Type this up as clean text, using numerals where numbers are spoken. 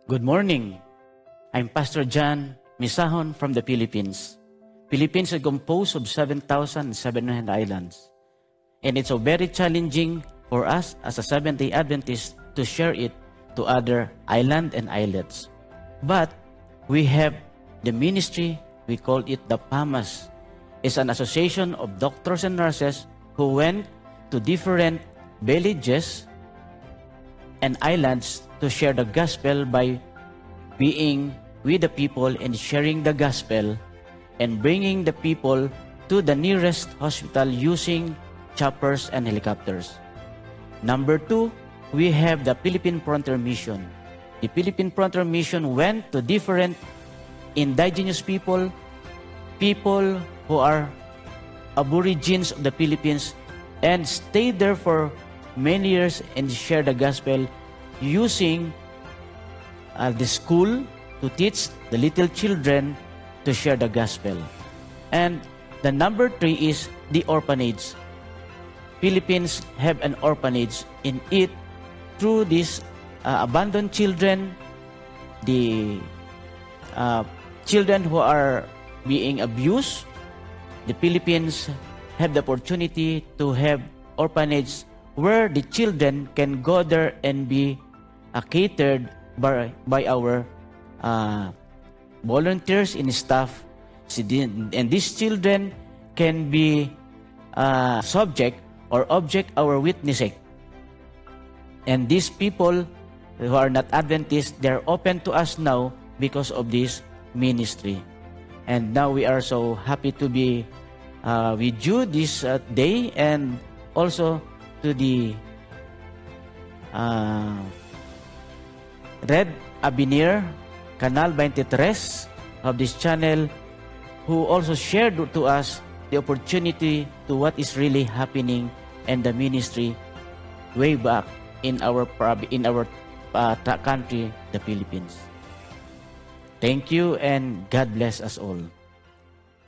Good morning. I'm Pastor John Misahon from the Philippines. Philippines is composed of 7,700 islands. And it's so very challenging for us as a Seventh-day Adventist to share it to other island and islets. But we have the ministry, we call it the PAMAS. It's an association of doctors and nurses who went to different villages and islands to share the gospel by being with the people and sharing the gospel and bringing the people to the nearest hospital using choppers and helicopters. Number 2, we have the Philippine Frontier Mission. The Philippine Frontier Mission went to different indigenous people who are aborigines of the Philippines and stayed there for many years and shared the gospel using the school to teach the little children to share the gospel. And the number 3 is the orphanage. Philippines have an orphanage. In it, through these abandoned children, the children who are being abused, the Philippines have the opportunity to have orphanage where the children can go there and be catered by our volunteers and staff. And these children can be subject or object our witnessing. And these people who are not Adventists, they're open to us now because of this ministry. And now we are so happy to be with you this day, and also to the Red Abinir, Canal 23 of this channel, who also shared to us the opportunity to what is really happening and the ministry way back in our country, the Philippines. Thank you, and God bless us all.